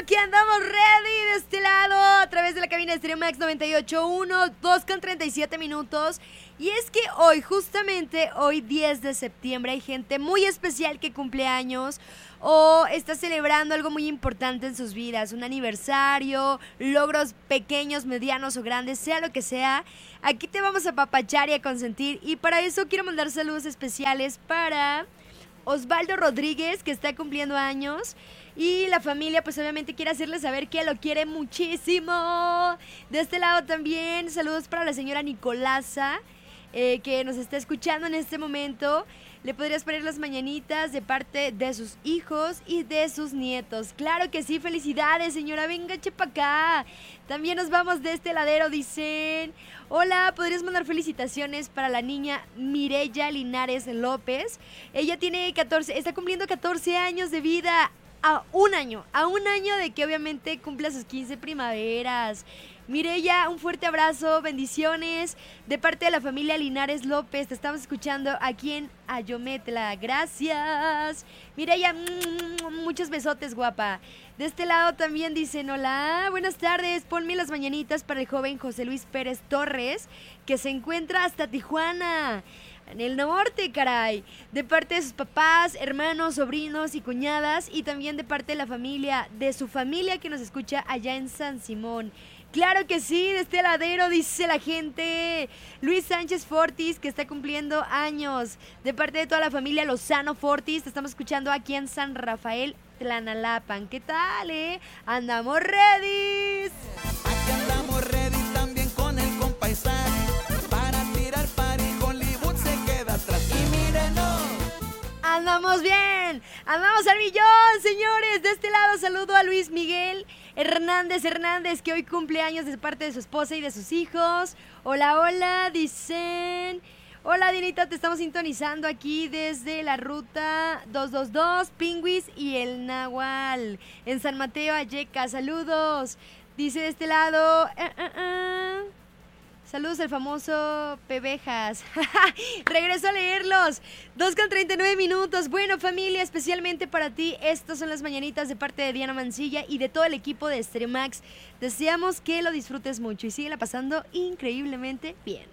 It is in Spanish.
que andamos ready de este lado a través de la cabina de Stereo Max 98.1, 2:37 minutos. Y es que hoy, justamente hoy 10 de septiembre, hay gente muy especial que cumple años o está celebrando algo muy importante en sus vidas, un aniversario, logros pequeños, medianos o grandes, sea lo que sea. Aquí te vamos a apapachar y a consentir, y para eso quiero mandar saludos especiales para Osvaldo Rodríguez, que está cumpliendo años, y la familia pues obviamente quiere hacerle saber que lo quiere muchísimo. De este lado también saludos para la señora Nicolasa, que nos está escuchando en este momento. Le podrías poner las mañanitas de parte de sus hijos y de sus nietos. Claro que sí, felicidades señora, venga, chepa acá. También nos vamos de este ladero, dicen: hola, ¿podrías mandar felicitaciones para la niña Mireya Linares López? Ella tiene 14, está cumpliendo 14 años de vida. A un año de que obviamente cumpla sus 15 primaveras. Mireya, un fuerte abrazo, bendiciones de parte de la familia Linares López. Te estamos escuchando aquí en Ayometla. Gracias. Mireya, muchos besotes, guapa. De este lado también dicen: hola, buenas tardes, ponme las mañanitas para el joven José Luis Pérez Torres, que se encuentra hasta Tijuana, en el norte, caray. De parte de sus papás, hermanos, sobrinos y cuñadas, y también de parte de la familia, de su familia que nos escucha allá en San Simón. Claro que sí, de este ladero, dice la gente. Luis Sánchez Fortis, que está cumpliendo años. De parte de toda la familia Lozano Fortis, te estamos escuchando aquí en San Rafael, Tlanalapan. ¿Qué tal, Andamos ready. Aquí andamos ready también con el compa Isaac, para tirar party, Hollywood se queda atrás. Y mírenos, Andamos bien, andamos al millón, señores. De este lado saludo a Luis Miguel Hernández, que hoy cumple años de parte de su esposa y de sus hijos. Hola, hola, dicen: hola, Dinita, te estamos sintonizando aquí desde la ruta 222, Pingüis y el Nahual, en San Mateo, Alleca. Saludos. Dice de este lado: saludos al famoso Pebejas. Regreso a leerlos. 2:39 minutos. Bueno, familia, especialmente para ti, estas son las mañanitas de parte de Diana Mancilla y de todo el equipo de Stereo Max. Deseamos que lo disfrutes mucho y síguela pasando increíblemente bien.